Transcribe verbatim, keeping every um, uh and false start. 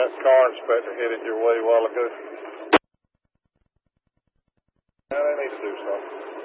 that car inspector headed your way a while ago? Yeah, they need to do something.